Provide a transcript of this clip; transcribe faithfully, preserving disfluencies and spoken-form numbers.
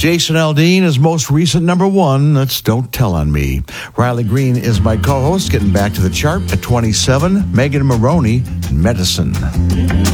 Jason Aldean is most recent number one. That's Don't Tell on Me. Riley Green is my co-host. Getting back to the chart at twenty-seven. Megan Maroney, Medicine.